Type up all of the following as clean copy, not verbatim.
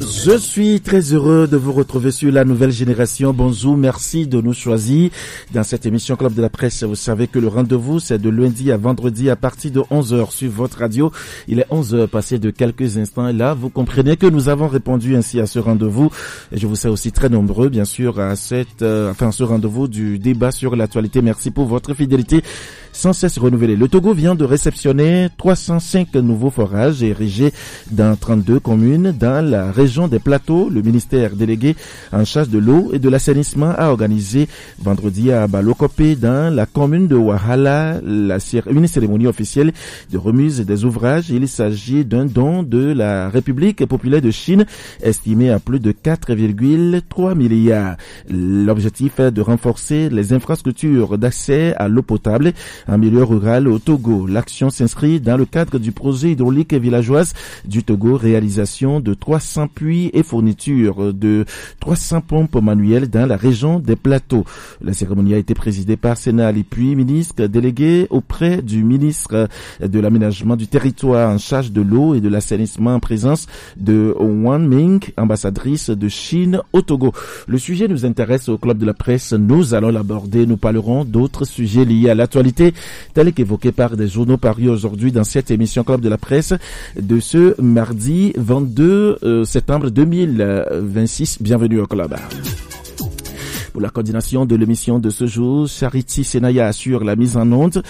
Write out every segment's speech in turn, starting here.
Je suis très heureux de vous retrouver sur la nouvelle génération. Bonjour, merci de nous choisir dans cette émission Club de la Presse. Vous savez que le rendez-vous, c'est de lundi à vendredi à partir de 11h sur votre radio. Il est 11h passé de quelques instants et là, vous comprenez que nous avons répondu ainsi à ce rendez-vous. Et je vous sais aussi très nombreux, bien sûr, à ce rendez-vous du débat sur l'actualité. Merci pour votre fidélité sans cesse renouvelée. Le Togo vient de réceptionner 305 nouveaux forages érigés dans 32 communes dans la région des Plateaux. Le ministère délégué en charge de l'eau et de l'assainissement a organisé vendredi à Balokopé dans la commune de Wahala une cérémonie officielle de remise des ouvrages. Il s'agit d'un don de la République populaire de Chine estimé à plus de 4,3 milliards. L'objectif est de renforcer les infrastructures d'accès à l'eau potable en milieu rural au Togo. L'action s'inscrit dans le cadre du projet hydraulique villageoise du Togo, réalisation de 300 puits et fourniture de 300 pompes manuelles dans la région des Plateaux. La cérémonie a été présidée par Sénat Ali Puis, ministre délégué auprès du ministre de l'aménagement du territoire en charge de l'eau et de l'assainissement en présence de Wang Ming, ambassadrice de Chine au Togo. Le sujet nous intéresse au Club de la Presse. Nous allons l'aborder. Nous parlerons d'autres sujets liés à l'actualité, tels qu'évoqués par des journaux parus aujourd'hui dans cette émission Club de la Presse de ce mardi 22 septembre 2026. Bienvenue au Club. Pour la coordination de l'émission de ce jour, Charity Senaya assure la mise en onde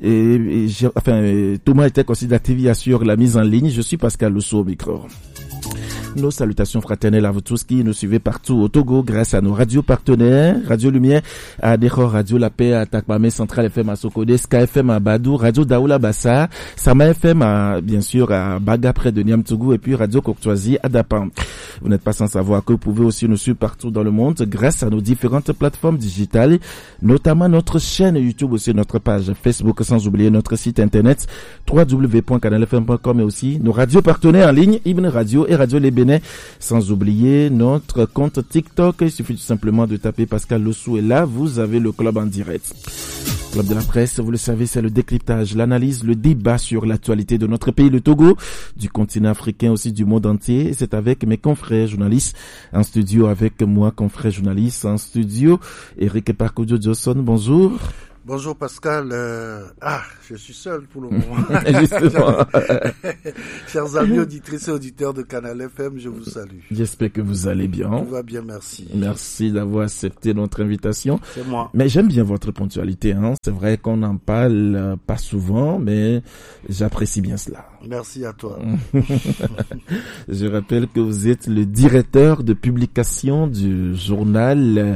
Thomas était considéré assure la mise en ligne. Je suis Pascal Lousso au micro. Nos salutations fraternelles à vous tous qui nous suivez partout au Togo grâce à nos radios partenaires, Radio Lumière à Dehor, Radio La Paix à Takpamé, Central FM à Sokode, Ska FM à Badou, Radio Daoula Bassa, Sama FM bien sûr à Baga près de Niamtougou et puis Radio Courtoisie à Dapan. Vous n'êtes pas sans savoir que vous pouvez aussi nous suivre partout dans le monde grâce à nos différentes plateformes digitales, notamment notre chaîne YouTube, aussi notre page Facebook, sans oublier notre site internet www.canalfm.com et aussi nos radios partenaires en ligne, Ibn Radio et Radio Les Bénin, sans oublier notre compte TikTok. Il suffit tout simplement de taper Pascal Lossou et là, vous avez le club en direct. Club de la Presse, vous le savez, c'est le décryptage, l'analyse, le débat sur l'actualité de notre pays, le Togo, du continent africain, aussi du monde entier. Et c'est avec mes confrères journalistes en studio, avec moi, confrère journaliste en studio, Eric Parkoudjo Johnson, bonjour. Bonjour Pascal, je suis seul pour le moment. Justement. Chers amis auditrices et auditeurs de Canal FM, je vous salue. J'espère que vous allez bien. Tout va bien, merci. Merci d'avoir accepté notre invitation. C'est moi. Mais j'aime bien votre ponctualité, hein. C'est vrai qu'on n'en parle pas souvent, mais j'apprécie bien cela. Merci à toi. Je rappelle que vous êtes le directeur de publication du journal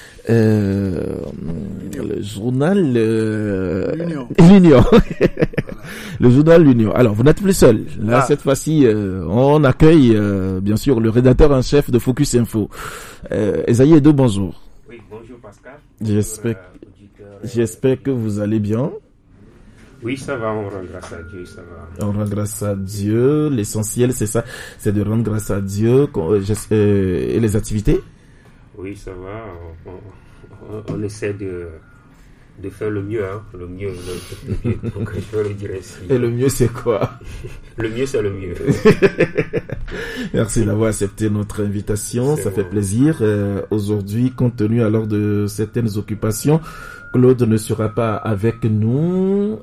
le journal L'Union. Le journal L'Union. Alors, vous n'êtes plus seul. Là, cette fois-ci, on accueille bien sûr le rédacteur en chef de Focus Info. Esaïe Edo, bonjour. Oui, bonjour Pascal. J'espère que vous allez bien. Oui, ça va, on rend grâce à Dieu, ça va. On rend grâce à Dieu. L'essentiel, c'est ça, c'est de rendre grâce à Dieu. Et les activités? Oui, ça va. On essaie de faire le mieux, hein. Le mieux, donc je le dirais ainsi. Et le mieux, c'est quoi? Le mieux, c'est le mieux. Merci d'avoir accepté notre invitation. Ça fait plaisir. Aujourd'hui, compte tenu alors de certaines occupations, Claude ne sera pas avec nous.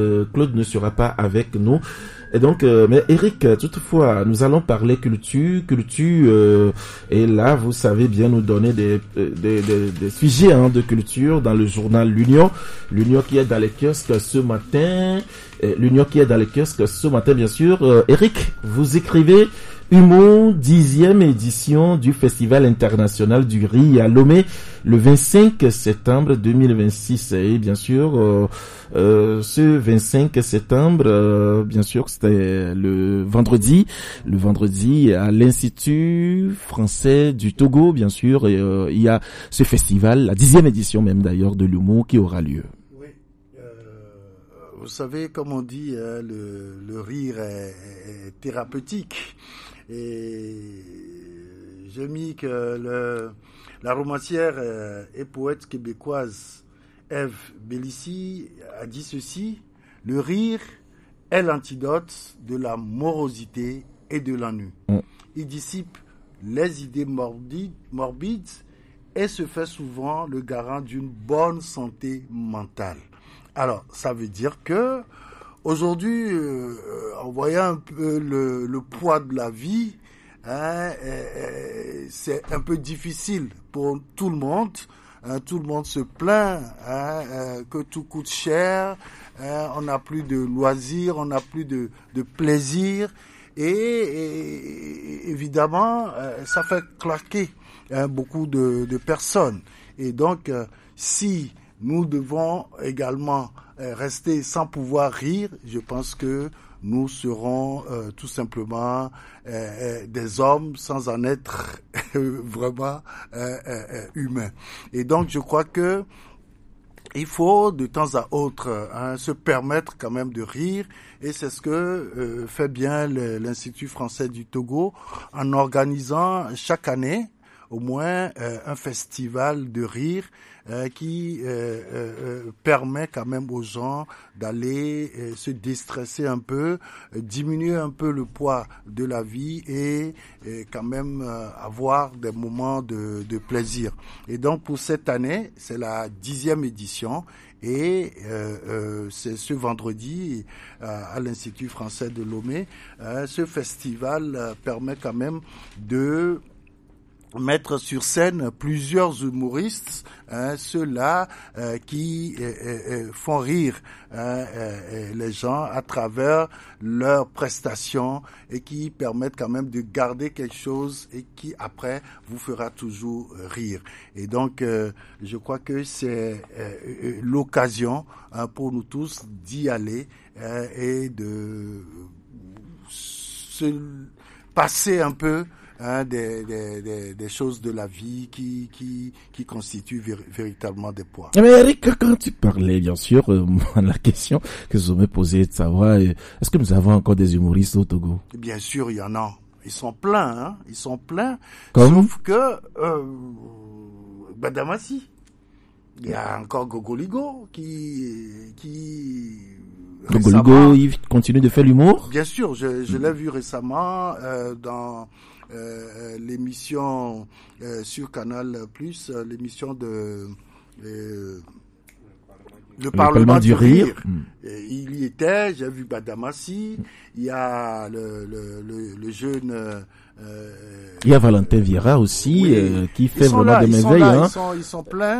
Et donc, mais Eric, toutefois, nous allons parler culture, et là, vous savez bien nous donner des sujets de culture dans le journal L'Union qui est dans les kiosques ce matin, bien sûr. Eric, vous écrivez Humo, 10e édition du Festival international du riz à Lomé, le 25 septembre 2026. Et bien sûr, ce 25 septembre, bien sûr, c'était le vendredi à l'Institut français du Togo, bien sûr, et il y a ce festival, la 10e édition même d'ailleurs de l'Humo qui aura lieu. Oui, vous savez, comme on dit, le rire est thérapeutique. Et j'ai mis que la romancière et poète québécoise Ève Bellissi a dit ceci: le rire est l'antidote de la morosité et de l'ennui. Il dissipe les idées morbides et se fait souvent le garant d'une bonne santé mentale. Alors, ça veut dire que aujourd'hui, en voyant un peu le poids de la vie, c'est un peu difficile pour tout le monde. Tout le monde se plaint que tout coûte cher, on n'a plus de loisirs, on n'a plus de plaisir et évidemment ça fait claquer beaucoup de personnes. Et donc si nous devons également rester sans pouvoir rire, je pense que nous serons tout simplement des hommes sans en être vraiment humains. Et donc, je crois que il faut de temps à autre se permettre quand même de rire, et c'est ce que fait bien l'Institut français du Togo en organisant chaque année au moins un festival de rire qui permet quand même aux gens d'aller se déstresser un peu, diminuer un peu le poids de la vie et quand même avoir des moments de plaisir. Et donc pour cette année, c'est la 10e édition. Et c'est ce vendredi à l'Institut français de Lomé. Ce festival permet quand même de mettre sur scène plusieurs humoristes, ceux-là qui font rire les gens à travers leurs prestations et qui permettent quand même de garder quelque chose et qui après vous fera toujours rire. Et donc je crois que c'est l'occasion pour nous tous d'y aller et de se passer un peu des choses de la vie qui constituent véritablement des poids. Mais Eric, quand tu parlais, bien sûr, la question que je me posais de savoir, est-ce que nous avons encore des humoristes au Togo? Bien sûr, il y en a. Ils sont pleins, ils sont pleins. Comme? Sauf que Badamassi, il y a encore Gogoligo qui Gogoligo, il continue de faire l'humour? Bien sûr, je l'ai vu récemment dans l'émission sur Canal+, l'émission de le Parlement du Rire. Il y était, j'ai vu Badamassi, il y a le jeune... il y a Valentin Vieira aussi, oui, qui fait vraiment là, de merveilles. Ils sont pleins,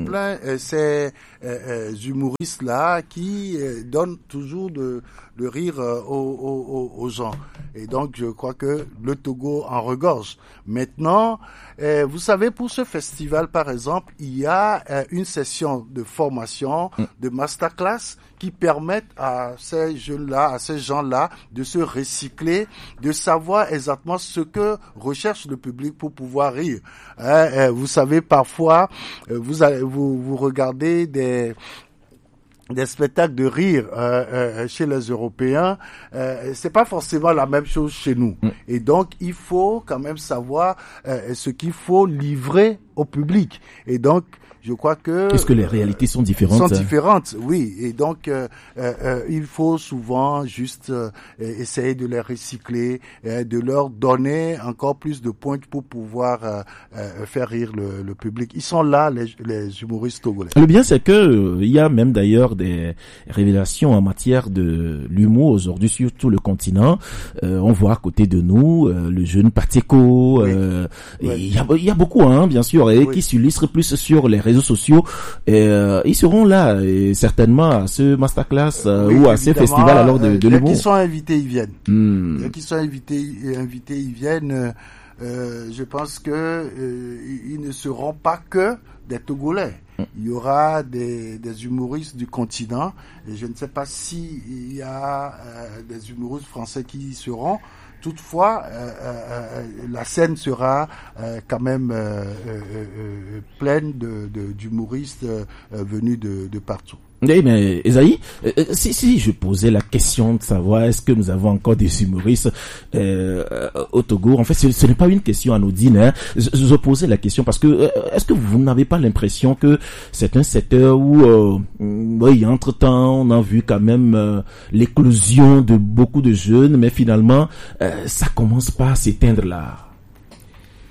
ces humoristes-là qui donnent toujours de rire aux gens. Et donc, je crois que le Togo en regorge. Maintenant, vous savez, pour ce festival, par exemple, il y a une session de formation, de masterclass, qui permettent à ces jeunes-là, à ces gens-là, de se recycler, de savoir exactement ce que recherche le public pour pouvoir rire. Vous savez, parfois, vous regardez des spectacles de rire chez les Européens, c'est pas forcément la même chose chez nous. Et donc, il faut quand même savoir ce qu'il faut livrer au public. Et donc, je crois que... Est-ce que les réalités sont différentes? Sont différentes, oui. Et donc, il faut souvent juste essayer de les recycler, de leur donner encore plus de points pour pouvoir faire rire le public. Ils sont là, les humoristes togolais. Le bien, c'est que il y a même d'ailleurs des révélations en matière de l'humour aujourd'hui sur tout le continent. On voit à côté de nous le jeune Pateko. Oui. Il y a beaucoup, bien sûr, et qui s'illustrent plus sur les réseaux sociaux. Ils seront là, et certainement à ce masterclass ou à ce festival alors de l'humour. Dès qu'ils sont invités, ils viennent. Dès qu'ils sont invités, ils viennent. Je pense que ils ne seront pas que des Togolais. Il y aura des humoristes du continent, et je ne sais pas s'il y a des humoristes français qui y seront. Toutefois, la scène sera quand même pleine d'humoristes venus de partout. Oui, mais Esaïe, si je posais la question de savoir est-ce que nous avons encore des humoristes au Togo, en fait, ce n'est pas une question anodine. Je posais la question parce que est-ce que vous n'avez pas l'impression que c'est un secteur où, oui, entre-temps, on a vu quand même l'éclosion de beaucoup de jeunes, mais finalement, ça commence pas à s'éteindre là.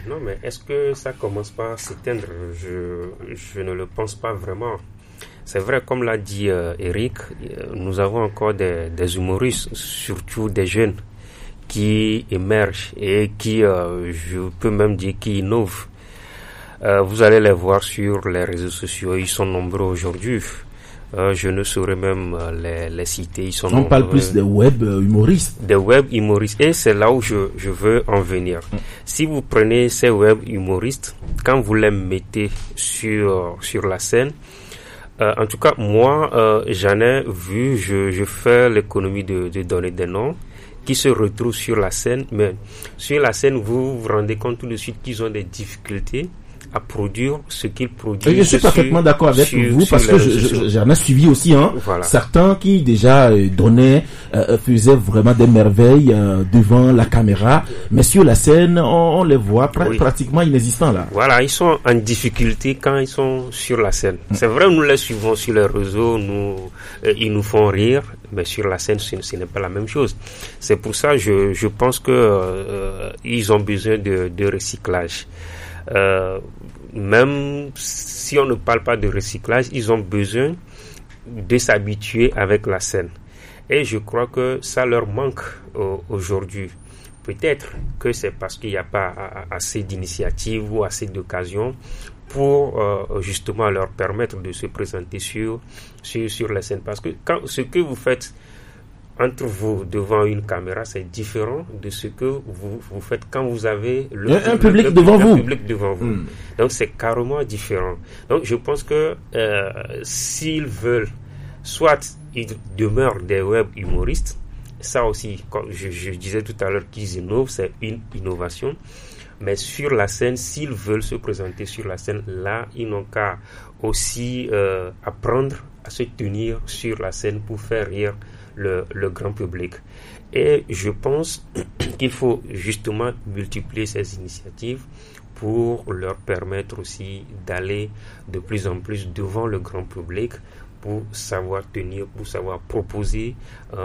Non, mais est-ce que ça commence pas à s'éteindre? Je ne le pense pas vraiment. C'est vrai, comme l'a dit Eric, nous avons encore des humoristes, surtout des jeunes, qui émergent et qui, je peux même dire, qui innovent. Vous allez les voir sur les réseaux sociaux, ils sont nombreux aujourd'hui. Je ne saurais même les citer. Ils sont nombreux. Parle plus des web humoristes. Des web humoristes. Et c'est là où je veux en venir. Si vous prenez ces web humoristes, quand vous les mettez sur la scène, en tout cas, moi, j'en ai vu, je fais l'économie de donner des noms qui se retrouvent sur la scène, mais sur la scène, vous vous rendez compte tout de suite qu'ils ont des difficultés à produire ce qu'ils produisent. Je suis parfaitement d'accord avec vous parce que j'en ai suivi aussi voilà. Certains qui déjà faisaient vraiment des merveilles devant la caméra, mais sur la scène on les voit pratiquement inexistants là. Voilà, ils sont en difficulté quand ils sont sur la scène. C'est vrai, nous les suivons sur les réseaux, ils nous font rire, mais sur la scène ce n'est pas la même chose. C'est pour ça je pense que ils ont besoin de recyclage. Même si on ne parle pas de recyclage, ils ont besoin de s'habituer avec la scène. Et je crois que ça leur manque aujourd'hui. Peut-être que c'est parce qu'il n'y a pas assez d'initiatives ou assez d'occasions pour justement leur permettre de se présenter sur la scène. Parce que ce que vous faites entre vous devant une caméra, c'est différent de ce que vous faites quand vous avez un public devant vous. Donc c'est carrément différent. Donc je pense que s'ils veulent, soit ils demeurent des web humoristes, ça aussi, comme je disais tout à l'heure qu'ils innovent, c'est une innovation. Mais sur la scène, s'ils veulent se présenter sur la scène, là, ils n'ont qu'à aussi apprendre à se tenir sur la scène pour faire rire le grand public. Et je pense qu'il faut justement multiplier ces initiatives pour leur permettre aussi d'aller de plus en plus devant le grand public pour savoir tenir, pour savoir proposer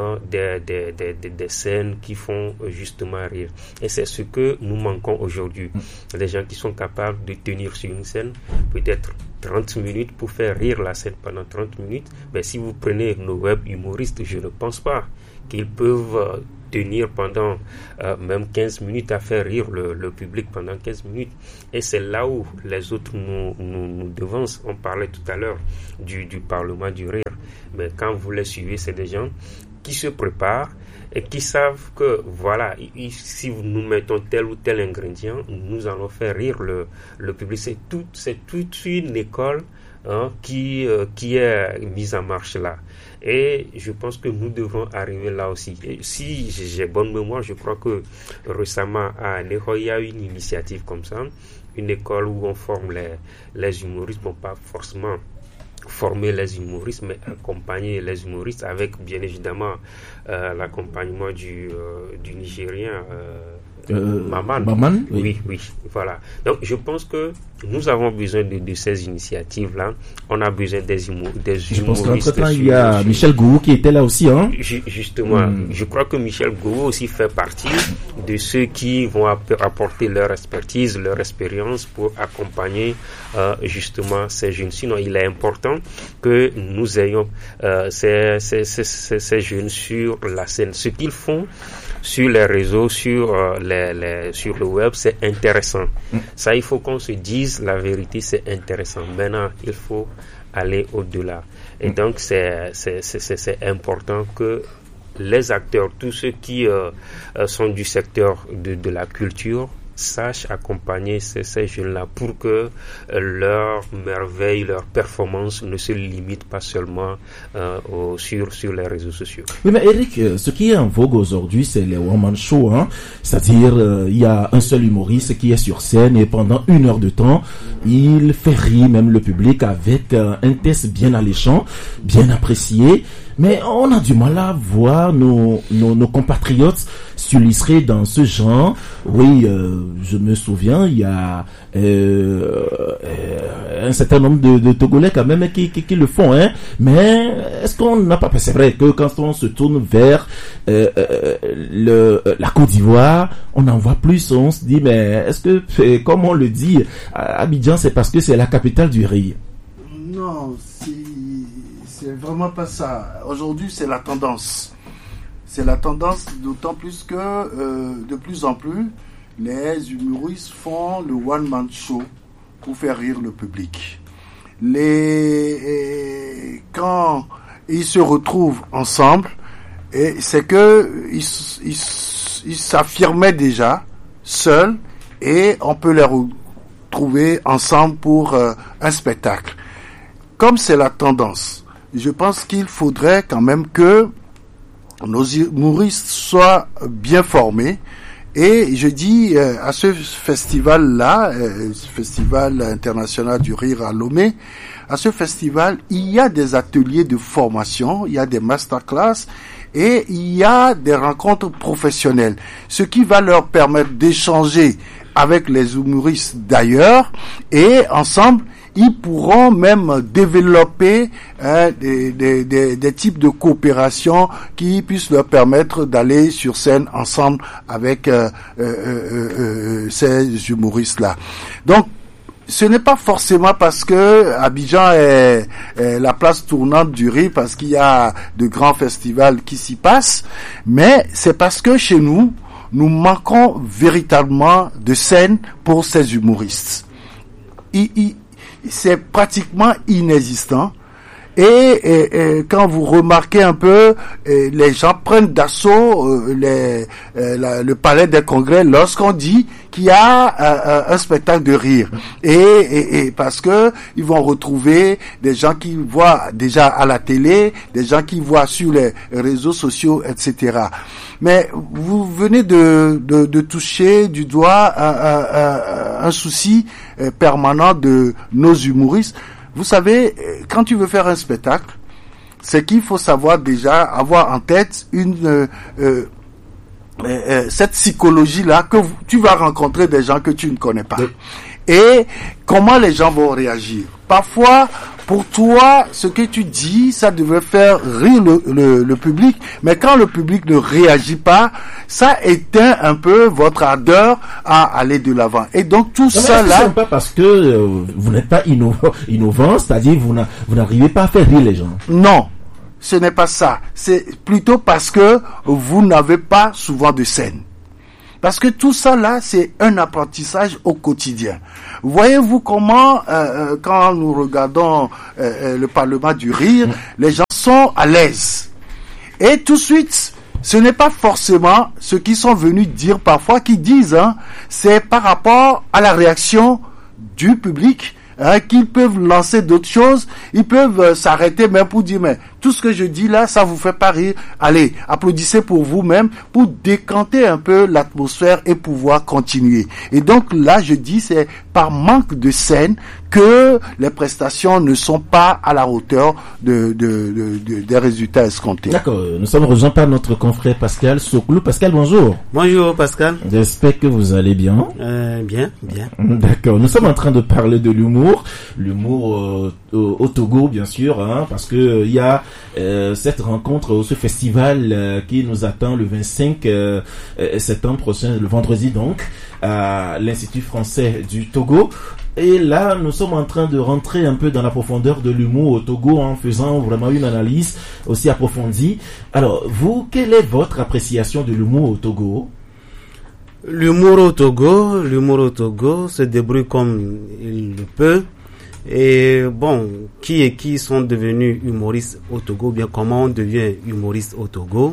des scènes qui font justement rire. Et c'est ce que nous manquons aujourd'hui. Des gens qui sont capables de tenir sur une scène peut-être 30 minutes pour faire rire la scène pendant 30 minutes. Mais si vous prenez nos web humoristes, je ne pense pas qu'ils peuvent tenir pendant même 15 minutes à faire rire le public pendant 15 minutes. Et c'est là où les autres nous devancent. On parlait tout à l'heure du Parlement du rire. Mais quand vous les suivez, c'est des gens qui se préparent et qui savent que voilà, si nous mettons tel ou tel ingrédient, nous allons faire rire le public. C'est toute une école qui est mise en marche là. Et je pense que nous devons arriver là aussi. Et si j'ai bonne mémoire, je crois que récemment à Ného, il y a une initiative comme ça, une école où on forme les humoristes, bon, pas forcément former les humoristes, mais accompagner les humoristes avec bien évidemment l'accompagnement du Nigérien Maman. Oui, voilà. Donc je pense que nous avons besoin de ces initiatives-là. On a besoin des humoristes. Je pense qu'entre-temps, il y a Michel Gou qui était là aussi. Justement, je crois que Michel Gou aussi fait partie de ceux qui vont apporter leur expertise, leur expérience pour accompagner justement ces jeunes. Sinon, il est important que nous ayons ces jeunes sur la scène. Ce qu'ils font sur les réseaux, sur le web, c'est intéressant. Ça, il faut qu'on se dise la vérité, c'est intéressant. Maintenant, il faut aller au-delà. Et donc, c'est important que les acteurs, tous ceux qui sont du secteur de la culture, sachent accompagner ces jeunes-là pour que leur merveille, leur performance ne se limite pas seulement sur les réseaux sociaux. Oui, mais Eric, ce qui est en vogue aujourd'hui, c'est les one-man shows, c'est-à-dire il y a un seul humoriste qui est sur scène et pendant 1 heure de temps, il fait rire même le public avec un texte bien alléchant, bien apprécié. Mais on a du mal à voir nos compatriotes s'illustrer dans ce genre. Oui, je me souviens, il y a un certain nombre de Togolais quand même qui le font, hein. Mais est-ce qu'on n'a pas... C'est vrai que quand on se tourne vers la Côte d'Ivoire, on en voit plus, on se dit, mais est-ce que, comme on le dit, Abidjan, c'est parce que c'est la capitale du riz? Non, c'est vraiment pas ça. Aujourd'hui, c'est la tendance. C'est la tendance, d'autant plus que de plus en plus, les humoristes font le one-man show pour faire rire le public. Quand ils se retrouvent ensemble, et c'est que ils s'affirmaient déjà seuls et on peut les retrouver ensemble pour un spectacle. Comme c'est la tendance, je pense qu'il faudrait quand même que nos humoristes soient bien formés. Et je dis à ce festival-là, Festival international du rire à Lomé, à ce festival, il y a des ateliers de formation, il y a des masterclass et il y a des rencontres professionnelles, ce qui va leur permettre d'échanger avec les humoristes d'ailleurs et ensemble, ils pourront même développer des types de coopération qui puissent leur permettre d'aller sur scène ensemble avec ces humoristes-là. Donc, ce n'est pas forcément parce que Abidjan est la place tournante du rire, parce qu'il y a de grands festivals qui s'y passent, mais c'est parce que chez nous, nous manquons véritablement de scènes pour ces humoristes. C'est pratiquement inexistant. Et quand vous remarquez un peu, les gens prennent d'assaut le palais des congrès lorsqu'on dit qu'il y a un spectacle de rire. Et parce que ils vont retrouver des gens qui voient déjà à la télé, des gens qui voient sur les réseaux sociaux, etc. Mais vous venez de toucher du doigt un souci permanent de nos humoristes. Vous savez, quand tu veux faire un spectacle, c'est qu'il faut savoir déjà avoir en tête cette psychologie-là que tu vas rencontrer des gens que tu ne connais pas. Oui. Et comment les gens vont réagir. Parfois, pour toi, ce que tu dis, ça devrait faire rire le public, mais quand le public ne réagit pas, ça éteint un peu votre ardeur à aller de l'avant. Et donc tout ça là... C'est pas parce que vous n'êtes pas innovant, c'est-à-dire vous n'arrivez pas à faire rire les gens. Non, ce n'est pas ça. C'est plutôt parce que vous n'avez pas souvent de scène. Parce que tout ça là, c'est un apprentissage au quotidien. Voyez-vous comment, quand nous regardons le Parlement du rire, les gens sont à l'aise. Et tout de suite, ce n'est pas forcément ce qu'ils sont venus dire parfois, qui disent, c'est par rapport à la réaction du public, qu'ils peuvent lancer d'autres choses, ils peuvent s'arrêter même pour dire, mais tout ce que je dis là, ça vous fait pas rire. Allez, applaudissez pour vous-même, pour décanter un peu l'atmosphère et pouvoir continuer. Et donc là, je dis, c'est par manque de scène que les prestations ne sont pas à la hauteur des résultats escomptés. D'accord, nous sommes rejoints par notre confrère Pascal Sokoulou. Pascal, bonjour. Bonjour Pascal. J'espère que vous allez bien. Bien. D'accord, nous sommes en train de parler de l'humour au Togo, bien sûr, parce que il y a cette rencontre, ce festival qui nous attend le 25 septembre prochain, le vendredi donc, à l'Institut français du Togo. Et là, nous sommes en train de rentrer un peu dans la profondeur de l'humour au Togo en faisant vraiment une analyse aussi approfondie. Alors, vous, quelle est votre appréciation de l'humour au Togo ? L'humour au Togo se débrouille comme il le peut. Et bon, qui sont devenus humoristes au Togo, bien comment on devient humoriste au Togo.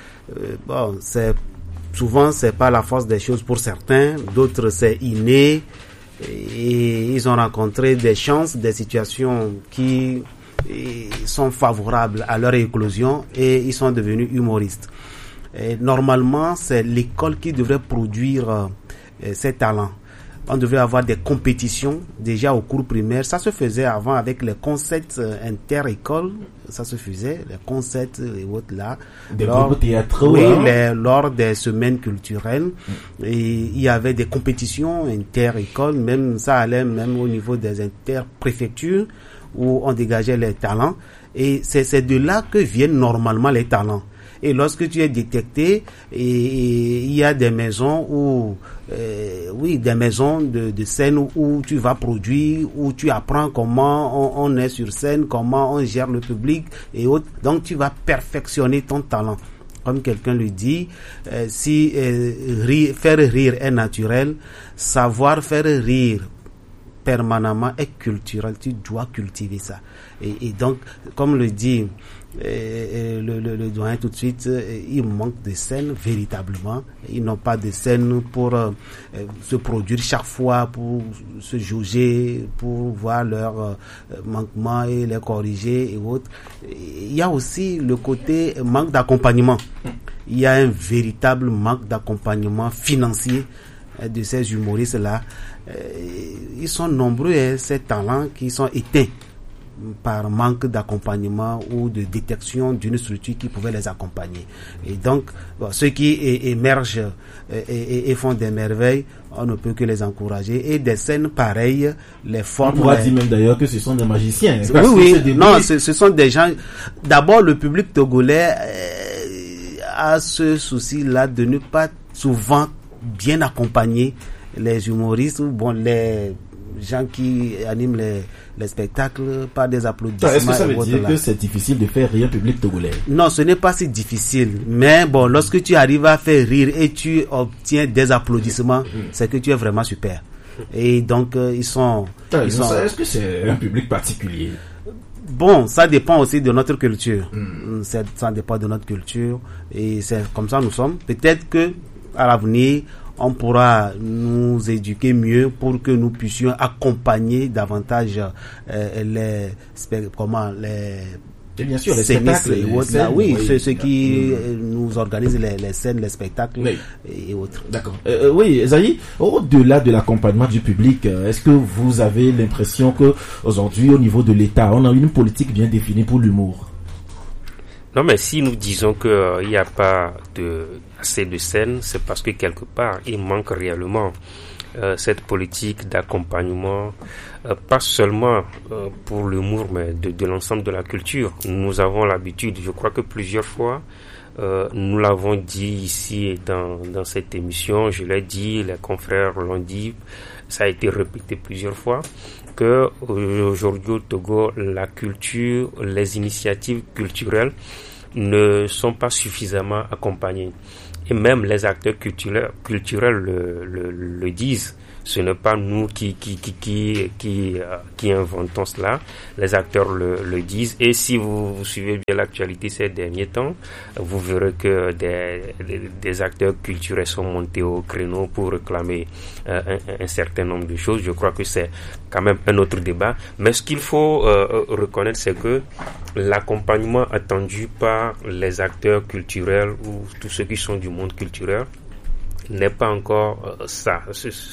C'est pas la force des choses pour certains, d'autres c'est inné. Et ils ont rencontré des chances, des situations qui sont favorables à leur éclosion et ils sont devenus humoristes. Et normalement, c'est l'école qui devrait produire ces talents. on devait avoir des compétitions déjà au cours primaire. Ça se faisait avant avec les concerts inter-écoles. Ça se faisait, les concerts et autres là. Des groupes théâtraux. Oui, lors des semaines culturelles. Et il y avait des compétitions inter-écoles. Même ça allait même au niveau des inter-préfectures où on dégageait les talents. Et c'est de là que viennent normalement les talents. Et lorsque tu es détecté, il y a des maisons où, des maisons de scène où tu vas produire, où tu apprends comment on est sur scène, comment on gère le public et autres. Donc tu vas perfectionner ton talent. Comme quelqu'un le dit, faire rire est naturel, savoir faire rire permanemment est culturel. Tu dois cultiver ça. Et donc, comme le dit le doyen tout de suite, il manque de scènes véritablement. Ils n'ont pas de scènes pour se produire chaque fois, pour se jauger, pour voir leurs manquements et les corriger et autres. Il y a aussi le côté manque d'accompagnement. Il y a un véritable manque d'accompagnement financier de ces humoristes-là. Ils sont nombreux, ces talents qui sont éteints par manque d'accompagnement ou de détection d'une structure qui pouvait les accompagner. Et donc, ceux qui émergent et font des merveilles, on ne peut que les encourager. Et des scènes pareilles, les formes... On pourra dire même d'ailleurs que ce sont des magiciens. Oui, non, ce sont des gens... D'abord, le public togolais a ce souci-là de ne pas souvent bien accompagner les humoristes, les gens qui animent les spectacles par des applaudissements. Est-ce que ça veut dire que c'est difficile de faire rire public togolais? Non, ce n'est pas si difficile. Mais bon, lorsque tu arrives à faire rire et tu obtiens des applaudissements, c'est que tu es vraiment super. Et donc, ils sont... Est-ce que c'est un public particulier? Bon, ça dépend aussi de notre culture. Ça dépend de notre culture. Et c'est comme ça nous sommes. Peut-être que à l'avenir, on pourra nous éduquer mieux pour que nous puissions accompagner davantage les bien sûr, les spectacles et autres. Oui, ceux qui nous organisent les scènes, les spectacles et autres. D'accord. Oui, Zaï, au-delà de l'accompagnement du public, est-ce que vous avez l'impression que aujourd'hui, au niveau de l'État, on a une politique bien définie pour l'humour? Non, mais si nous disons qu'il n'y a pas assez de scènes, c'est parce que quelque part, il manque réellement cette politique d'accompagnement, pas seulement pour l'humour, mais de l'ensemble de la culture. Nous avons l'habitude, je crois que plusieurs fois, nous l'avons dit ici dans cette émission, je l'ai dit, les confrères l'ont dit, ça a été répété plusieurs fois, que aujourd'hui au Togo, la culture, les initiatives culturelles ne sont pas suffisamment accompagnées. Et même les acteurs culturels le disent. Ce n'est pas nous qui inventons cela. Les acteurs le disent. Et si vous suivez bien l'actualité ces derniers temps, vous verrez que des acteurs culturels sont montés au créneau pour réclamer un certain nombre de choses. Je crois que c'est quand même un autre débat. Mais ce qu'il faut reconnaître, c'est que l'accompagnement attendu par les acteurs culturels ou tous ceux qui sont du monde culturel n'est pas encore ça.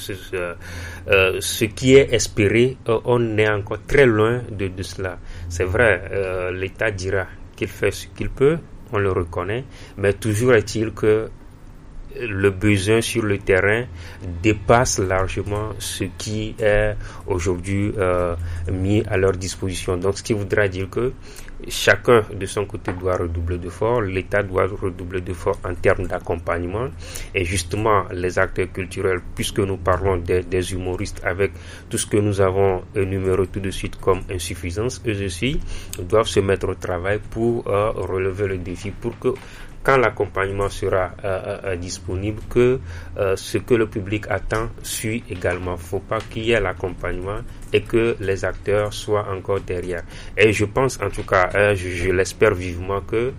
Ce qui est espéré, on est encore très loin de cela. C'est vrai, l'État dira qu'il fait ce qu'il peut, on le reconnaît, mais toujours est-il que le besoin sur le terrain dépasse largement ce qui est aujourd'hui mis à leur disposition. Donc, ce qui voudra dire que chacun de son côté doit redoubler d'efforts, l'État doit redoubler d'efforts en termes d'accompagnement, et justement les acteurs culturels, puisque nous parlons des humoristes avec tout ce que nous avons énuméré tout de suite comme insuffisance, eux aussi doivent se mettre au travail pour relever le défi, pour que quand l'accompagnement sera disponible, que ce que le public attend suit également. Il ne faut pas qu'il y ait l'accompagnement et que les acteurs soient encore derrière. Et je pense en tout cas, je l'espère vivement, que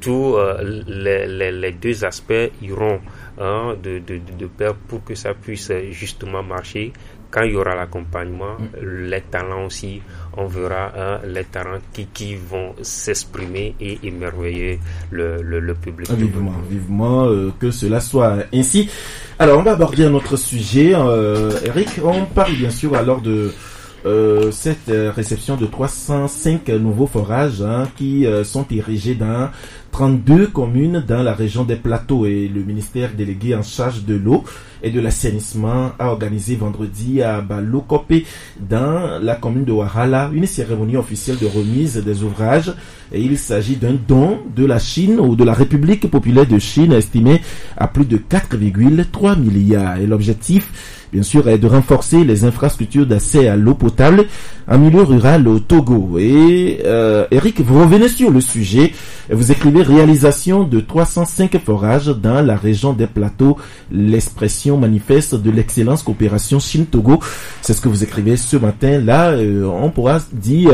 surtout les deux aspects iront de pair pour que ça puisse justement marcher. Quand il y aura l'accompagnement, les talents aussi, on verra les talents qui vont s'exprimer et émerveiller le public. Vivement que cela soit ainsi. Alors, on va aborder un autre sujet. Eric, on parle bien sûr alors de cette réception de 305 nouveaux forages qui sont érigés dans 32 communes dans la région des Plateaux, et le ministère délégué en charge de l'eau et de l'assainissement a organisé vendredi à Balokopé dans la commune de Wahala une cérémonie officielle de remise des ouvrages, et il s'agit d'un don de la Chine ou de la République populaire de Chine estimé à plus de 4,3 milliards, et l'objectif bien sûr est de renforcer les infrastructures d'accès à l'eau potable en milieu rural au Togo. Et Eric, vous revenez sur le sujet, vous écrivez réalisation de 305 forages dans la région des Plateaux, l'expression manifeste de l'excellence coopération Chine-Togo. C'est ce que vous écrivez ce matin. Là, on pourra dire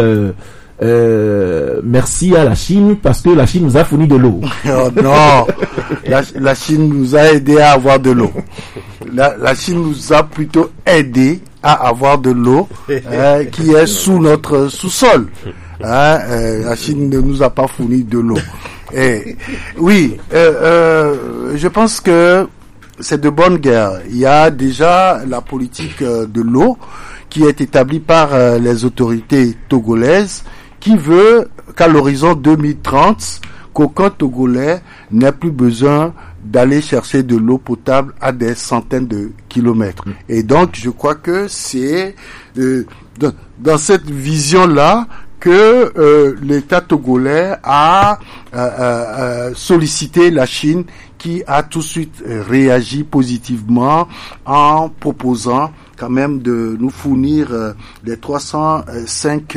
merci à la Chine parce que la Chine nous a fourni de l'eau. Oh non, la Chine nous a aidé à avoir de l'eau. La Chine nous a plutôt aidé à avoir de l'eau qui est sous notre sous-sol. La Chine ne nous a pas fourni de l'eau. Et oui, je pense que c'est de bonne guerre. Il y a déjà la politique de l'eau qui est établie par les autorités togolaises, qui veut qu'à l'horizon 2030, qu'aucun Togolais n'ait plus besoin d'aller chercher de l'eau potable à des centaines de kilomètres. Et donc, je crois que c'est dans cette vision-là que l'État togolais a sollicité la Chine, qui a tout de suite réagi positivement en proposant quand même de nous fournir les 305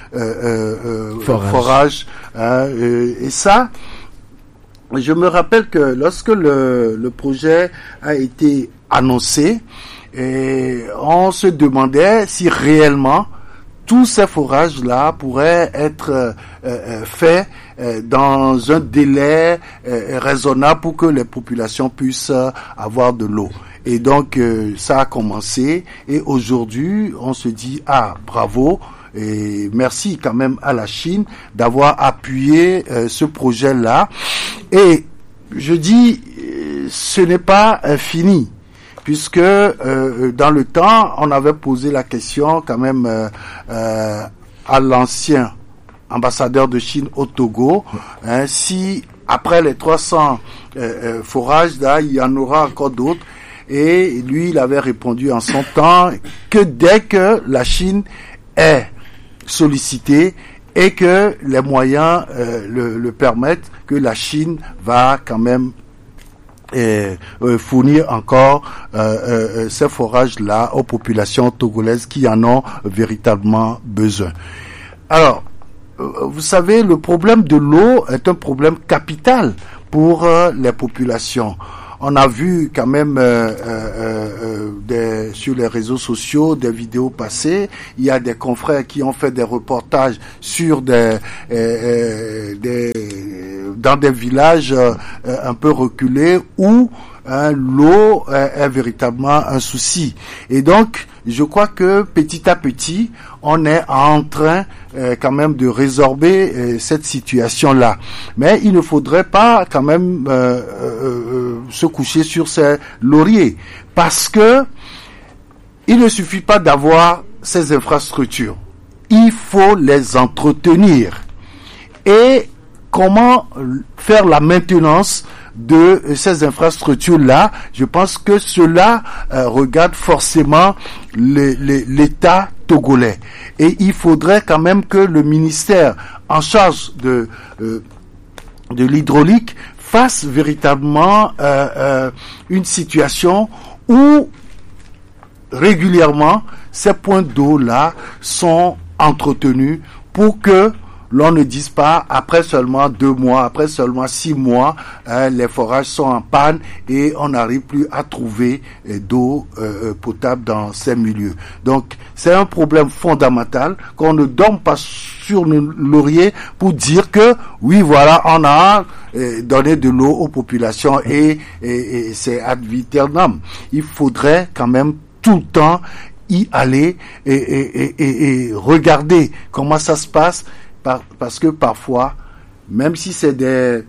forages. Et ça, je me rappelle que lorsque le projet a été annoncé, on se demandait si réellement tous ces forages-là pourraient être faits dans un délai raisonnable pour que les populations puissent avoir de l'eau. Et donc, ça a commencé. Et aujourd'hui, on se dit, bravo. Et merci quand même à la Chine d'avoir appuyé ce projet-là. Et je dis, ce n'est pas fini. Puisque dans le temps, on avait posé la question quand même à l'ancien ambassadeur de Chine au Togo, si après les 300 forages, là, il y en aura encore d'autres. Et lui, il avait répondu en son temps que dès que la Chine est sollicitée et que les moyens le permettent, que la Chine va quand même fournir encore ces forages-là aux populations togolaises qui en ont véritablement besoin. Alors, vous savez, le problème de l'eau est un problème capital pour les populations. On a vu quand même sur les réseaux sociaux des vidéos passées. Il y a des confrères qui ont fait des reportages sur dans des villages un peu reculés où l'eau est véritablement un souci. Et donc, je crois que petit à petit, on est en train quand même de résorber cette situation-là. Mais il ne faudrait pas quand même se coucher sur ses lauriers, parce que il ne suffit pas d'avoir ces infrastructures. Il faut les entretenir. Et comment faire la maintenance de ces infrastructures-là? Je pense que cela regarde forcément l'État togolais. Et il faudrait quand même que le ministère en charge de l'hydraulique fasse véritablement une situation où régulièrement ces points d'eau-là sont entretenus pour que l'on ne dise pas après seulement 2 mois, après seulement 6 mois, les forages sont en panne et on n'arrive plus à trouver d'eau potable dans ces milieux. Donc c'est un problème fondamental qu'on ne dorme pas sur nos lauriers pour dire que oui voilà on a donné de l'eau aux populations et c'est ad vitam. Il faudrait quand même tout le temps y aller et regarder comment ça se passe parce que parfois même si c'est des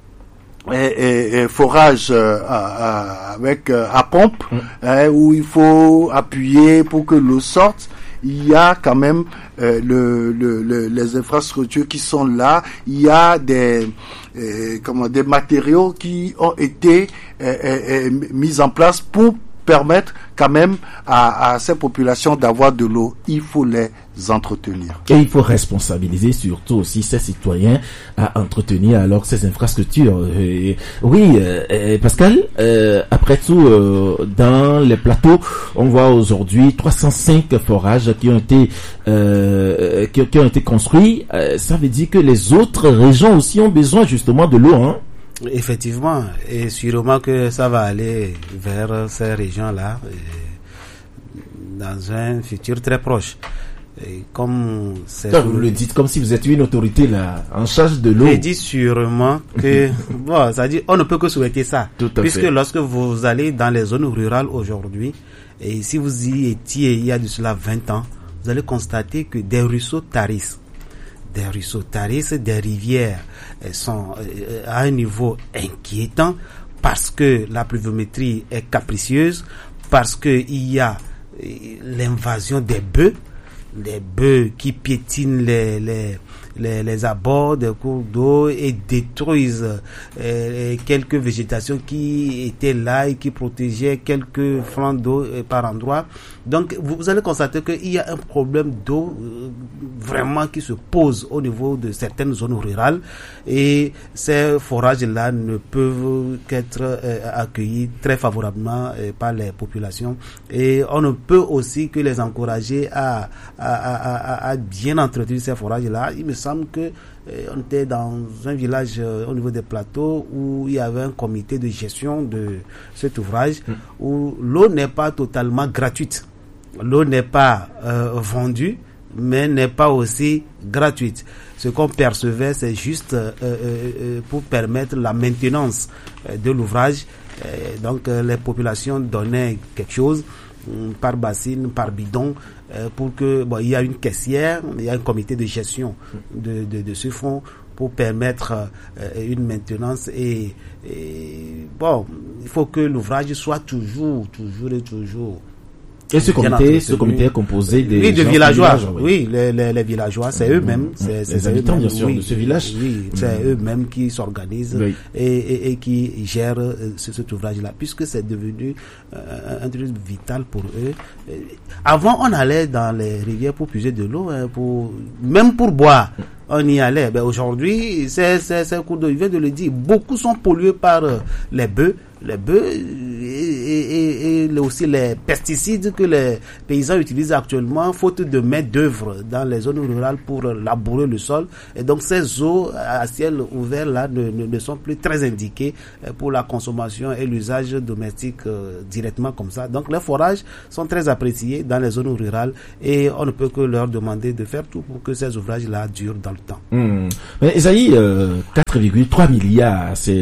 forages avec à pompe où il faut appuyer pour que l'eau sorte, il y a quand même les infrastructures qui sont là, il y a des matériaux qui ont été mis en place pour permettre quand même à ces populations d'avoir de l'eau. Il faut les entretenir. Et il faut responsabiliser surtout aussi ces citoyens à entretenir alors ces infrastructures. Pascal, après tout, dans les plateaux, on voit aujourd'hui 305 forages qui ont été construits. Ça veut dire que les autres régions aussi ont besoin justement de l'eau, hein? Effectivement, et sûrement que ça va aller vers ces régions-là dans un futur très proche. Et comme vous le dites comme si vous étiez une autorité là en charge de l'eau. Je dis sûrement que ça dit on ne peut que souhaiter ça. Puisque lorsque vous allez dans les zones rurales aujourd'hui, et si vous y étiez il y a de cela 20 ans, vous allez constater que des ruisseaux tarissent. Des rivières sont à un niveau inquiétant parce que la pluviométrie est capricieuse, parce que il y a l'invasion des bœufs qui piétinent les abords des cours d'eau et détruisent quelques végétations qui étaient là et qui protégeaient quelques flancs d'eau par endroit. Donc vous allez constater qu'il y a un problème d'eau vraiment qui se pose au niveau de certaines zones rurales et ces forages-là ne peuvent qu'être accueillis très favorablement par les populations et on ne peut aussi que les encourager à bien entretenir ces forages-là. Il me semble que on était dans un village au niveau des plateaux où il y avait un comité de gestion de cet ouvrage où l'eau n'est pas totalement gratuite. L'eau n'est pas vendue, mais n'est pas aussi gratuite. Ce qu'on percevait, c'est juste pour permettre la maintenance de l'ouvrage. Donc les populations donnaient quelque chose par bassine, par bidon, pour que il y a une caissière, il y a un comité de gestion de ce fonds pour permettre une maintenance et il faut que l'ouvrage soit toujours et ce comité est composé de villageois. Oui, les villageois, c'est eux-mêmes. Les habitants, bien sûr, de ce village. Oui, c'est eux-mêmes qui s'organisent et qui gèrent cet ouvrage-là, puisque c'est devenu un truc vital pour eux. Avant, on allait dans les rivières pour puiser de l'eau, même pour boire. On y allait. Aujourd'hui, ces cours d'eau, il vient de le dire, beaucoup sont pollués par les bœufs et aussi les pesticides que les paysans utilisent actuellement, faute de main d'œuvre dans les zones rurales pour labourer le sol. Et donc ces eaux à ciel ouvert là ne sont plus très indiquées pour la consommation et l'usage domestique directement comme ça. Donc les forages sont très appréciés dans les zones rurales et on ne peut que leur demander de faire tout pour que ces ouvrages-là durent dans le temps. Mais Esaïe, 4,3 milliards, c'est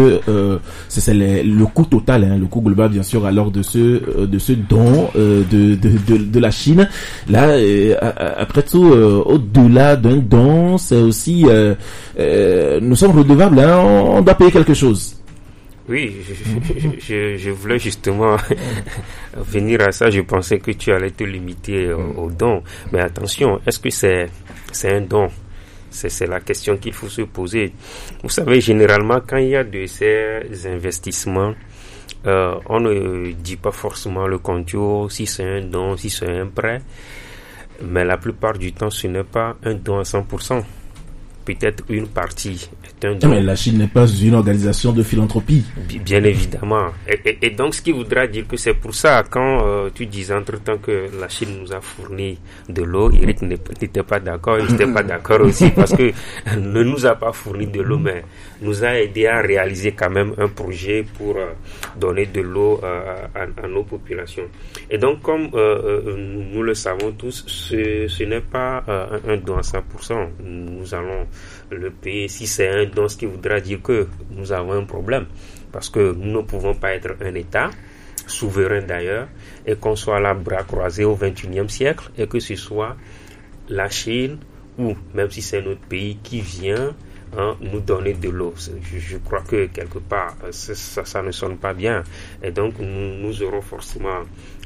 le coût total, le coût global bien sûr alors de ce don de la Chine. Là, après tout, au-delà d'un don, c'est aussi nous sommes redevables, on doit payer quelque chose. Oui, je voulais justement venir à ça. Je pensais que tu allais te limiter au don, mais attention, est-ce que c'est un don? C'est la question qu'il faut se poser. Vous savez, généralement, quand il y a de ces investissements, on ne dit pas forcément le contour, si c'est un don, si c'est un prêt. Mais la plupart du temps, ce n'est pas un don à 100%. peut-être une partie est un don. Mais la Chine n'est pas une organisation de philanthropie. Bien évidemment. Et donc, ce qui voudra dire que c'est pour ça, quand tu disais entre-temps que la Chine nous a fourni de l'eau, Eric n'était pas d'accord, je n'étais pas d'accord aussi, parce que ne nous a pas fourni de l'eau, mais nous a aidé à réaliser quand même un projet pour donner de l'eau à nos populations. Et donc, comme nous le savons tous, ce n'est pas un don à 100%. Nous allons le payer. Si c'est un don, ce qui voudra dire que nous avons un problème, parce que nous ne pouvons pas être un État souverain d'ailleurs, et qu'on soit là bras croisés au XXIe siècle, et que ce soit la Chine, ou même si c'est notre pays qui vient nous donner de l'eau. Je crois que quelque part ça ne sonne pas bien, et donc nous aurons forcément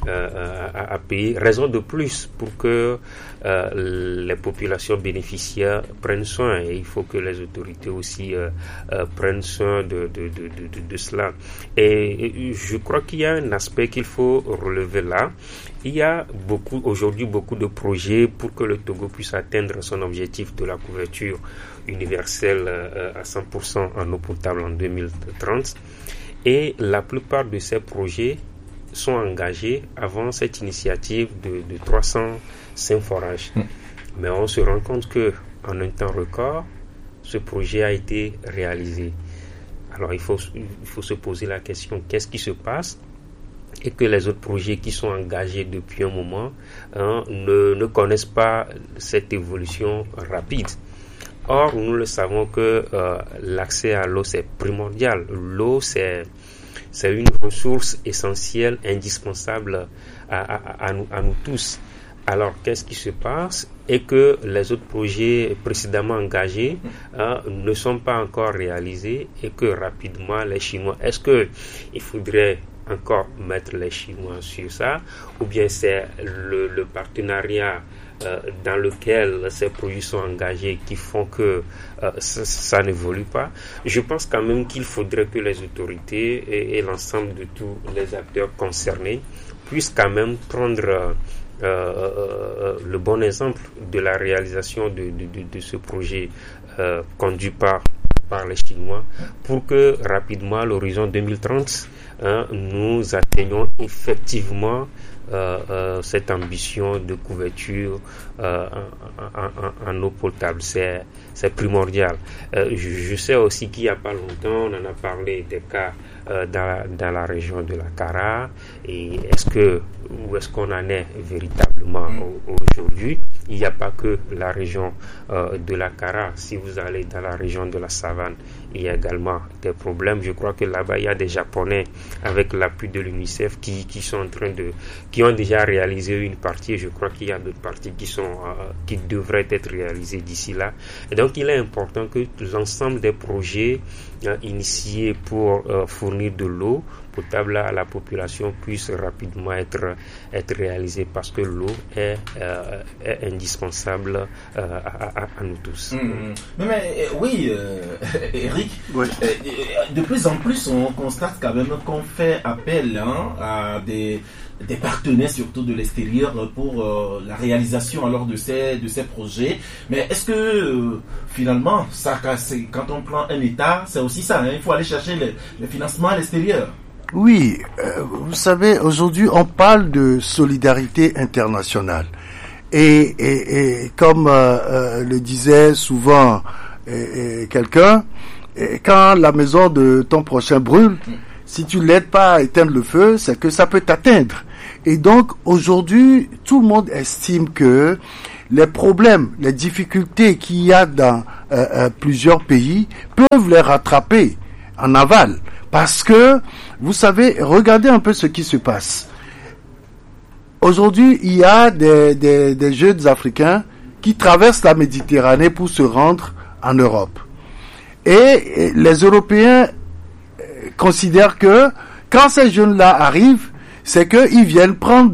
à payer. Raison de plus pour que les populations bénéficiaires prennent soin, et il faut que les autorités aussi prennent soin de cela. Et je crois qu'il y a un aspect qu'il faut relever là. Il y a aujourd'hui beaucoup de projets pour que le Togo puisse atteindre son objectif de la couverture universelle à 100% en eau potable en 2030. Et la plupart de ces projets sont engagés avant cette initiative de 305 forages. Mais on se rend compte que en un temps record, ce projet a été réalisé. Alors il faut se poser la question, qu'est-ce qui se passe? Et que les autres projets qui sont engagés depuis un moment ne connaissent pas cette évolution rapide. Or, nous le savons que l'accès à l'eau, c'est primordial. L'eau, c'est une ressource essentielle, indispensable à nous tous. Alors, qu'est-ce qui se passe? Et que les autres projets précédemment engagés ne sont pas encore réalisés, et que rapidement, les Chinois... Est-ce qu'il faudrait encore mettre les Chinois sur ça, ou bien c'est le partenariat dans lequel ces projets sont engagés qui font que ça n'évolue pas? Je pense quand même qu'il faudrait que les autorités et l'ensemble de tous les acteurs concernés puissent quand même prendre le bon exemple de la réalisation de ce projet conduit par les Chinois, pour que rapidement, à l'horizon 2030, nous atteignions effectivement cette ambition de couverture en eau potable. C'est primordial. Je sais aussi qu'il n'y a pas longtemps, on en a parlé des cas dans la région de la Kara, et où est-ce qu'on en est véritablement aujourd'hui? Il n'y a pas que la région de la Kara. Si vous allez dans la région de la Savane, il y a également des problèmes. Je crois que là-bas, il y a des Japonais avec l'appui de l'UNICEF qui sont en train qui ont déjà réalisé une partie. Je crois qu'il y a d'autres parties qui devraient être réalisées d'ici là. Et donc, il est important que l'ensemble des projets initiés pour fournir de l'eau potable à la population puisse rapidement être réalisé, parce que l'eau est indispensable à nous tous. Mais oui, Eric, oui. De plus en plus on constate quand même qu'on fait appel à des partenaires, surtout de l'extérieur, pour la réalisation alors de ces projets. Mais est-ce que finalement, ça, quand on prend un État, c'est aussi ça, il faut aller chercher le financement à l'extérieur? Oui, vous savez, aujourd'hui on parle de solidarité internationale. Et comme le disait souvent quelqu'un, quand la maison de ton prochain brûle, si tu l'aides pas à éteindre le feu, c'est que ça peut t'atteindre. Et donc aujourd'hui, tout le monde estime que les problèmes, les difficultés qu'il y a dans plusieurs pays peuvent les rattraper en aval. Parce que, vous savez, regardez un peu ce qui se passe. Aujourd'hui, il y a des jeunes Africains qui traversent la Méditerranée pour se rendre en Europe. Et les Européens considèrent que quand ces jeunes-là arrivent, c'est qu'ils viennent prendre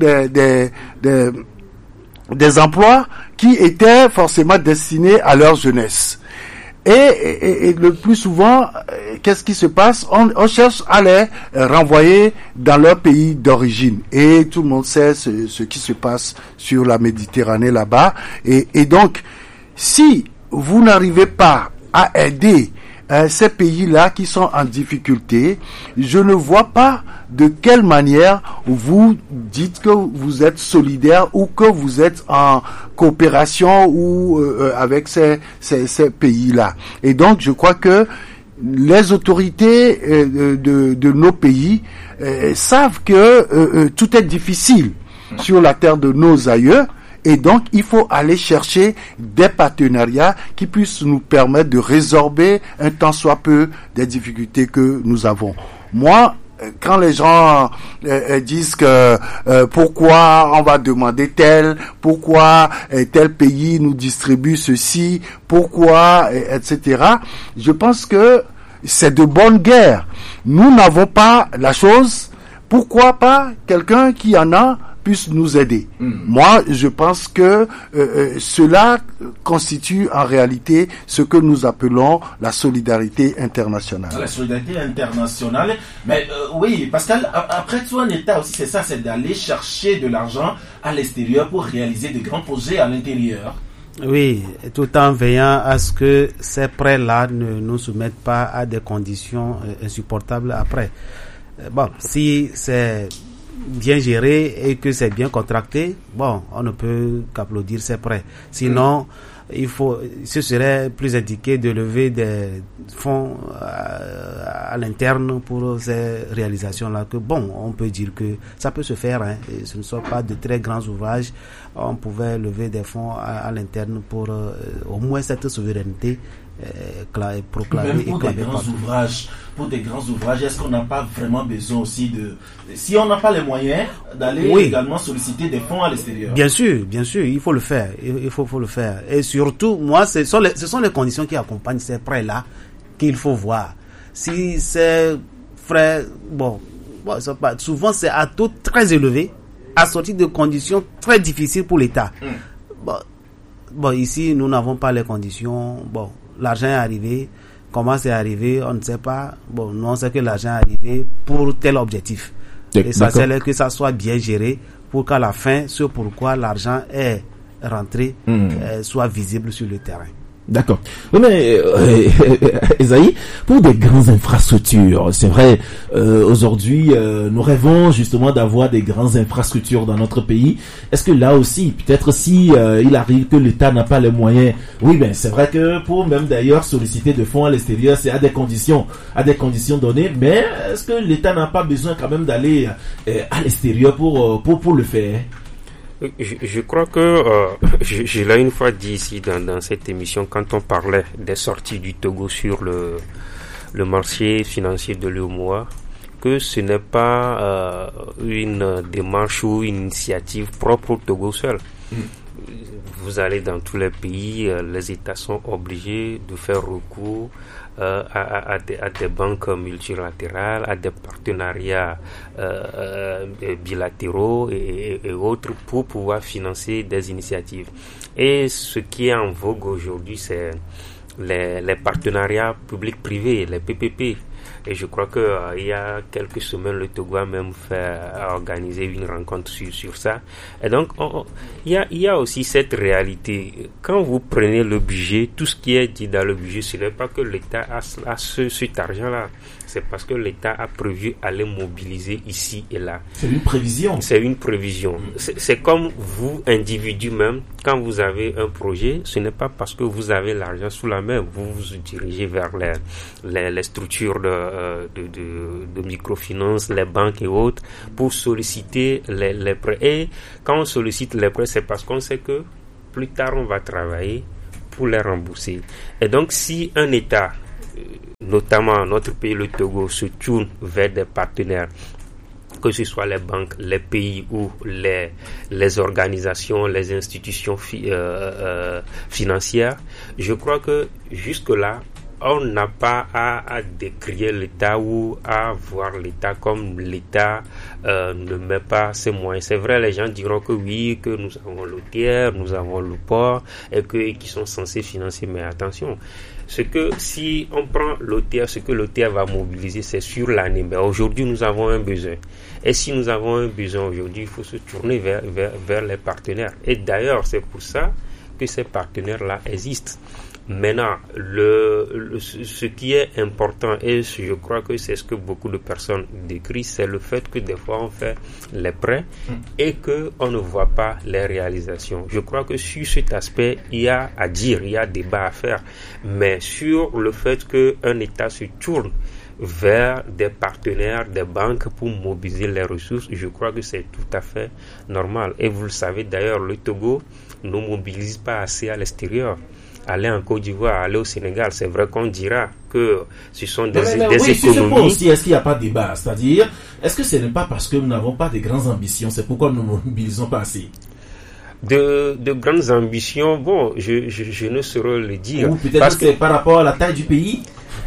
des emplois qui étaient forcément destinés à leur jeunesse. Et le plus souvent, qu'est-ce qui se passe? On cherche à les renvoyer dans leur pays d'origine. Et tout le monde sait ce qui se passe sur la Méditerranée là-bas. Et donc, si vous n'arrivez pas à aider ces pays-là qui sont en difficulté, je ne vois pas de quelle manière vous dites que vous êtes solidaire ou que vous êtes en coopération ou avec ces pays-là. Et donc, je crois que les autorités de nos pays savent que tout est difficile sur la terre de nos aïeux. Et donc, il faut aller chercher des partenariats qui puissent nous permettre de résorber un tant soit peu des difficultés que nous avons. Moi, quand les gens disent que pourquoi on va demander tel, pourquoi tel pays nous distribue ceci, pourquoi, etc., je pense que c'est de bonne guerre. Nous n'avons pas la chose, pourquoi pas quelqu'un qui en a puisse nous aider. Moi, je pense que cela constitue en réalité ce que nous appelons la solidarité internationale. La solidarité internationale, mais oui, Pascal, après tout, un État aussi, c'est ça, c'est d'aller chercher de l'argent à l'extérieur pour réaliser de grands projets à l'intérieur. Oui, tout en veillant à ce que ces prêts-là ne nous soumettent pas à des conditions insupportables après. Bon, si c'est bien géré et que c'est bien contracté, bon, on ne peut qu'applaudir ces prêts. Sinon, ce serait plus indiqué de lever des fonds à l'interne pour ces réalisations-là, que bon, on peut dire que ça peut se faire, hein, et ce ne sont pas de très grands ouvrages. On pouvait lever des fonds à l'interne pour au moins cette souveraineté proclamer. Même pour des grands ouvrages, est-ce qu'on n'a pas vraiment besoin aussi si on n'a pas les moyens, d'aller également solliciter des fonds à l'extérieur? Bien sûr, il faut le faire. Il faut le faire. Et surtout, moi, ce sont les conditions qui accompagnent ces prêts-là qu'il faut voir. Si ces frais, souvent c'est à taux très élevé, assorti de conditions très difficiles pour l'État. Bon, ici, nous n'avons pas les conditions. Bon, l'argent est arrivé. Comment c'est arrivé, on ne sait pas. Bon, nous on sait que l'argent est arrivé pour tel objectif. Et ça, c'est que ça soit bien géré pour qu'à la fin, ce pourquoi l'argent est rentré soit visible sur le terrain. D'accord. Oui, mais Esaïe, pour des grandes infrastructures, c'est vrai, aujourd'hui, nous rêvons justement d'avoir des grandes infrastructures dans notre pays. Est-ce que là aussi, peut-être si il arrive que l'État n'a pas les moyens, oui, ben c'est vrai que pour même d'ailleurs solliciter de fonds à l'extérieur, c'est à des conditions données, mais est-ce que l'État n'a pas besoin quand même d'aller à l'extérieur pour le faire? Je crois que je l'ai une fois dit ici dans cette émission, quand on parlait des sorties du Togo sur le marché financier de l'UEMOA, que ce n'est pas une démarche ou une initiative propre au Togo seul. Vous allez dans tous les pays, les États sont obligés de faire recours à des banques multilatérales, à des partenariats bilatéraux et autres pour pouvoir financer des initiatives. Et ce qui est en vogue aujourd'hui, c'est les partenariats publics-privés, les PPP. Et je crois que il y a quelques semaines, le Togo a même organisé une rencontre sur ça. Et donc, il y a aussi cette réalité. Quand vous prenez le budget, tout ce qui est dit dans le budget, ce n'est pas que l'État a cet argent-là. C'est parce que l'État a prévu aller mobiliser ici et là. C'est une prévision. C'est une prévision. C'est comme vous, individu même, quand vous avez un projet, ce n'est pas parce que vous avez l'argent sous la main, vous vous dirigez vers les structures de microfinance, les banques et autres, pour solliciter les prêts. Et quand on sollicite les prêts, c'est parce qu'on sait que plus tard on va travailler pour les rembourser. Et donc si un État, notamment notre pays, le Togo, se tourne vers des partenaires, que ce soit les banques, les pays ou les organisations, les institutions financières, je crois que jusque-là, on n'a pas à décrier l'État ou à voir l'État comme l'État ne met pas ses moyens. C'est vrai, les gens diront que oui, que nous avons l'OTR, nous avons le port et qui sont censés financer, mais attention, ce que si on prend l'OTR, ce que l'OTR va mobiliser, c'est sur l'année. Mais aujourd'hui, nous avons un besoin. Et si nous avons un besoin aujourd'hui, il faut se tourner vers les partenaires. Et d'ailleurs, c'est pour ça que ces partenaires-là existent. Maintenant, ce qui est important, et je crois que c'est ce que beaucoup de personnes décrivent, c'est le fait que des fois on fait les prêts et qu'on ne voit pas les réalisations. Je crois que sur cet aspect, il y a à dire, il y a débat à faire. Mais sur le fait qu'un État se tourne vers des partenaires, des banques pour mobiliser les ressources, je crois que c'est tout à fait normal. Et vous le savez d'ailleurs, le Togo ne mobilise pas assez à l'extérieur. Aller en Côte d'Ivoire, aller au Sénégal, c'est vrai qu'on dira que ce sont des économies. Sur ce point aussi, est-ce qu'il n'y a pas de débat? C'est-à-dire, est-ce que ce n'est pas parce que nous n'avons pas de grandes ambitions, c'est pourquoi nous ne mobilisons pas assez? De grandes ambitions, bon, je ne saurais le dire. Ou peut-être que c'est par rapport à la taille du pays?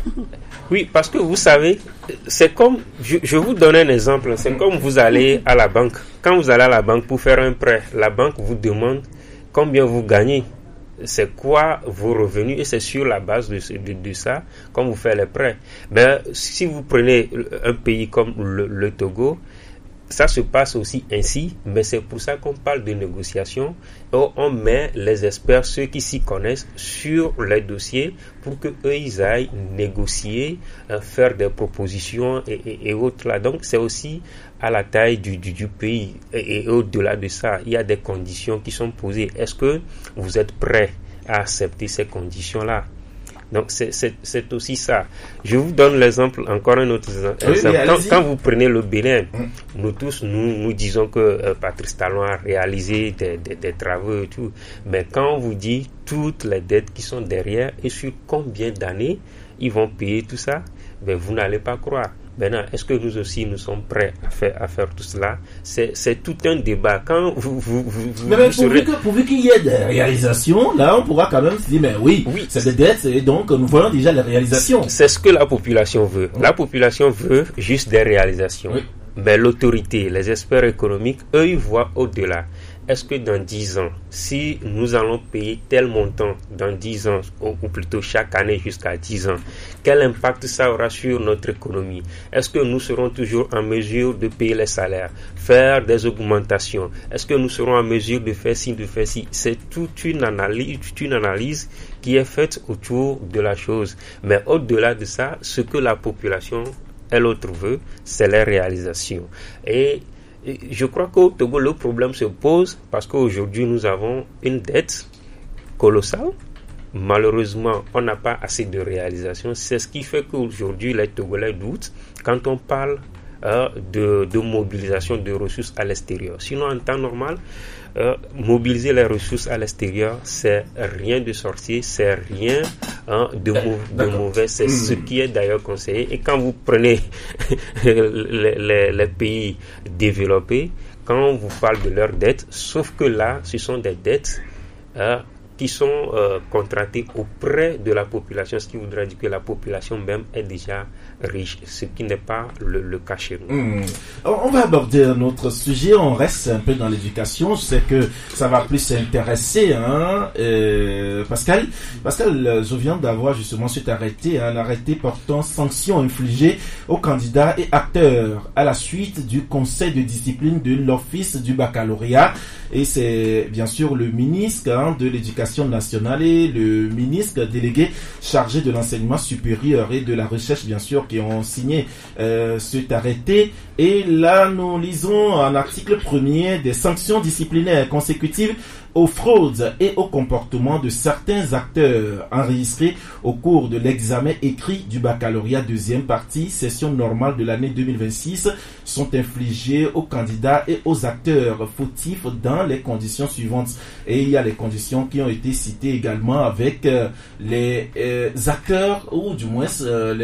Oui, parce que vous savez, c'est comme, je vous donne un exemple, c'est comme vous allez à la banque. Quand vous allez à la banque pour faire un prêt, la banque vous demande combien vous gagnez, c'est quoi vos revenus, et c'est sur la base de ça qu'on vous fait les prêts. Ben, si vous prenez un pays comme le Togo, ça se passe aussi ainsi, mais c'est pour ça qu'on parle de négociation. On met les experts, ceux qui s'y connaissent, sur les dossiers pour qu'eux, ils aillent négocier, faire des propositions et autres là. Donc, c'est aussi à la taille du pays. Et au-delà de ça, il y a des conditions qui sont posées. Est-ce que vous êtes prêt à accepter ces conditions-là? Donc, c'est aussi ça. Je vous donne l'exemple, encore un autre exemple. Oui, quand vous prenez le Bénin, nous tous, nous disons que Patrice Talon a réalisé des travaux et tout. Mais quand on vous dit toutes les dettes qui sont derrière et sur combien d'années ils vont payer tout ça, ben, vous n'allez pas croire. Maintenant, est-ce que nous aussi, nous sommes prêts à faire tout cela? C'est tout un débat. Quand mais pourvu qu'il y ait des réalisations, là, on pourra quand même se dire, mais oui, c'est des dettes, et donc nous voyons déjà les réalisations. C'est ce que la population veut. Oui. La population veut juste des réalisations. Oui. Mais l'autorité, les experts économiques, eux, ils voient au-delà. Est-ce que dans 10 ans, si nous allons payer tel montant dans 10 ans, ou plutôt chaque année jusqu'à 10 ans, quel impact ça aura sur notre économie? Est-ce que nous serons toujours en mesure de payer les salaires, faire des augmentations? Est-ce que nous serons en mesure de faire ci, de faire ci? C'est toute une analyse qui est faite autour de la chose. Mais au-delà de ça, ce que la population et l'autre veut, c'est les réalisations. Et je crois qu'au Togo, le problème se pose parce qu'aujourd'hui, nous avons une dette colossale. Malheureusement, on n'a pas assez de réalisations. C'est ce qui fait qu'aujourd'hui, les Togolais doutent quand on parle de mobilisation de ressources à l'extérieur. Sinon, en temps normal, mobiliser les ressources à l'extérieur, c'est rien de sorcier, c'est rien de mauvais, c'est ce qui est d'ailleurs conseillé. Et quand vous prenez les pays développés, quand on vous parle de leurs dettes, sauf que là, ce sont des dettes qui sont contractées auprès de la population, ce qui voudrait dire que la population même est déjà riche, ce qui n'est pas le cas chez nous. On va aborder un autre sujet, on reste un peu dans l'éducation, je sais que ça va plus s'intéresser, Pascal, je viens d'avoir justement cet arrêté, un arrêté portant sanctions infligées aux candidats et acteurs à la suite du conseil de discipline de l'Office du baccalauréat, et c'est bien sûr le ministre de l'Éducation nationale et le ministre délégué chargé de l'enseignement supérieur et de la recherche, bien sûr, qui ont signé cet arrêté. Et là, nous lisons un article premier des sanctions disciplinaires consécutives aux fraudes et au comportement de certains acteurs enregistrés au cours de l'examen écrit du baccalauréat deuxième partie, session normale de l'année 2026, sont infligées aux candidats et aux acteurs fautifs dans les conditions suivantes. Et il y a les conditions qui ont été citées également avec les acteurs, ou du moins les